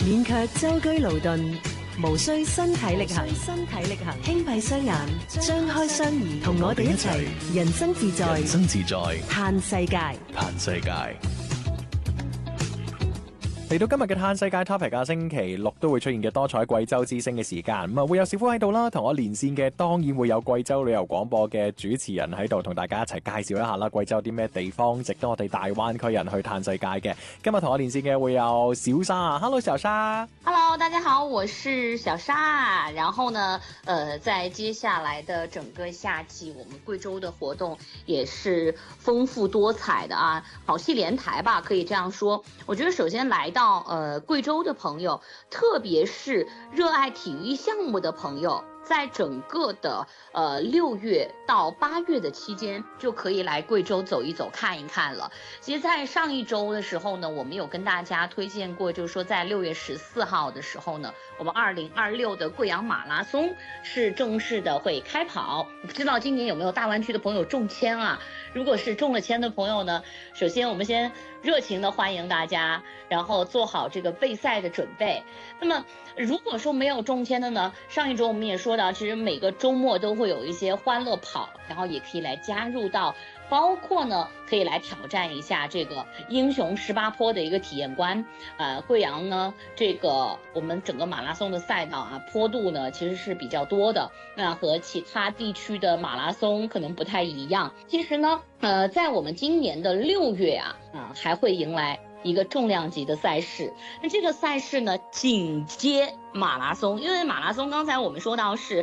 免卻舟車勞頓，無需身體力行，輕閉雙眼，張開雙耳，同我哋一齊人生自在，嘆世界。 嚟到今日嘅嘆世界 topic 星期六都會出現嘅多彩貴州之聲嘅時間，咁啊會有小夫喺度啦，同我連線嘅當然會有貴州旅遊廣播嘅主持人喺度，同大家一齊介紹一下啦，貴州有啲咩地方值得我哋大灣區人去嘆世界嘅。今日同我連線嘅會有小沙 ，Hello 小沙 ，Hello 大家好，我是小沙。然後呢，在接下來的整個夏季，我們貴州的活動也是豐富多彩的啊，好戲連台吧，可以這樣說。我覺得首先來到貴州的朋友，特別是熱愛體育項目的朋友，在整個的6月到8月的期間，就可以來貴州走一走看一看了。其實在上一周的時候呢，我們有跟大家推薦過，就是說在6月14號的時候呢，我們2026的貴陽馬拉松是正式的會開跑。不知道今年有沒有大灣區的朋友中籤啊？如果是中了籤的朋友呢，首先我們先熱情的歡迎大家，然後做好這個備賽的準備。那麼如果說沒有中籤的呢，上一周我們也說到，其實每個周末都會有一些歡樂跑，然後也可以來加入到，包括呢可以來挑戰一下這個英雄18坡的一個體驗關。貴陽呢這個我們整個馬拉松的賽道啊，坡度呢其實是比較多的，那和其他地區的馬拉松可能不太一樣。其實呢在我們今年的6月啊，還會迎來一個重量級的賽事。那這個賽事呢緊接馬拉松，因為馬拉松剛才我們說到是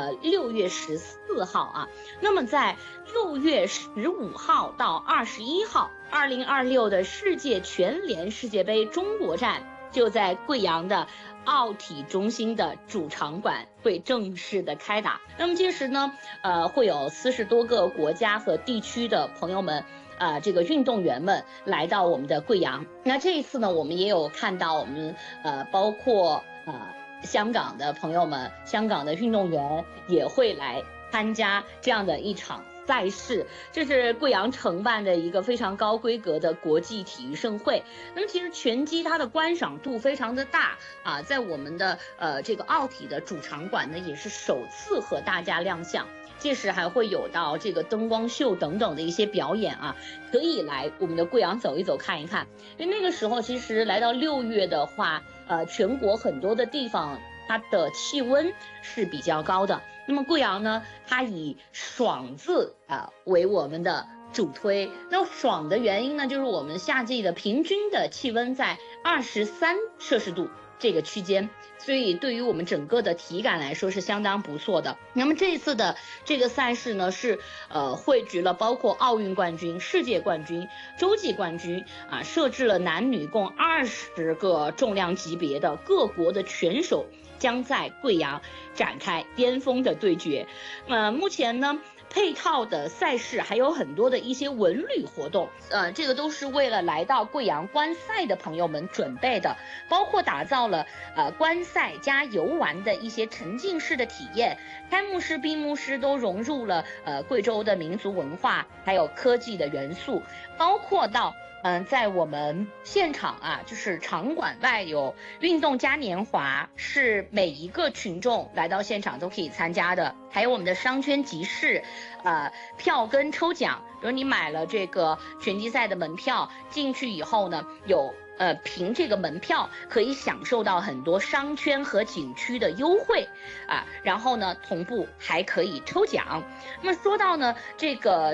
6月14號啊，那麼在6月15號到21號2026的世界全聯世界杯中國站就在貴陽的奧體中心的主場館會正式的開打。那麼屆時呢會有40多個國家和地區的朋友們這個運動員們來到我們的貴陽。那這一次呢，我們也有看到我們包括香港的朋友們，香港的運動員也會來參加這樣的一場賽事。這是貴陽承辦的一個非常高規格的國際體育盛會。那麼其實拳擊它的觀賞度非常的大啊，在我們的這個奧體的主場館呢，也是首次和大家亮相。屆時還會有到這個燈光秀等等的一些表演啊，可以來我們的貴陽走一走看一看。因為那個時候其實來到6月的話，全國很多的地方它的氣溫是比較高的。那麼貴陽呢，它以爽字為我們的主推。那爽的原因呢，就是我們夏季的平均的氣溫在23攝氏度這個區間，所以對於我們整個的體感來說是相當不錯的。那麼這一次的這個賽事呢，是匯聚了包括奧運冠軍、世界冠軍、洲際冠軍啊，設置了男女共20個重量級別的各國的拳手將在貴陽展開巔峰的對決。目前呢，配套的賽事還有很多的一些文旅活動，這個都是為了來到貴陽觀賽的朋友們準備的，包括打造了觀賽加遊玩的一些沉浸式的體驗，開幕式、閉幕式都融入了貴州的民族文化還有科技的元素，包括到在我們現場啊，就是場館外有運動嘉年華，是每一個群眾來到現場都可以參加的。還有我們的商圈集市，票根抽獎，比如你買了這個拳擊賽的門票進去以後呢，有憑這個門票可以享受到很多商圈和景區的優惠啊，然後呢同步還可以抽獎。那麼說到呢這個